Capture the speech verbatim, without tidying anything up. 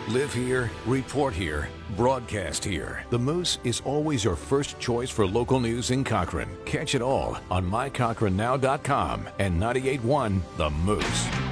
Live here, report here, broadcast here. The Moose is always your first choice for local news in Cochrane. Catch it all on my cochrane now dot com and ninety-eight point one The Moose.